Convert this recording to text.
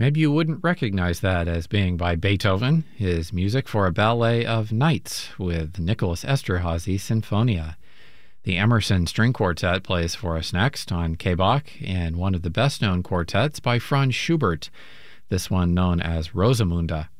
Maybe you wouldn't recognize that as being by Beethoven, his music for a ballet of Nights with Nicholas Esterhazy Sinfonia. The Emerson String Quartet plays for us next on K-Bach, and one of the best-known quartets by Franz Schubert, this one known as Rosamunde.